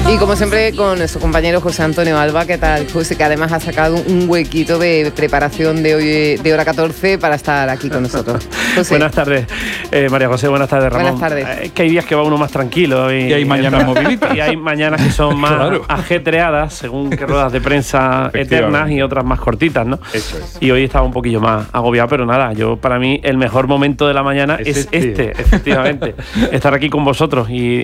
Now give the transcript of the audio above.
Y como siempre con nuestro compañero José Antonio Alba, ¿qué tal, José? Que además ha sacado un huequito de preparación de hoy, de hora 14, para estar aquí con nosotros. José. Buenas tardes, María José, buenas tardes, Ramón. Buenas tardes. Es que hay días que va uno más tranquilo. Y hay mañanas movilitas. Y hay mañanas que son más ajetreadas, según que ruedas de prensa eternas y otras más cortitas, ¿no? Eso es. Y hoy estaba un poquillo más agobiado, pero nada, para mí el mejor momento de la mañana es este, efectivamente. Estar aquí con vosotros y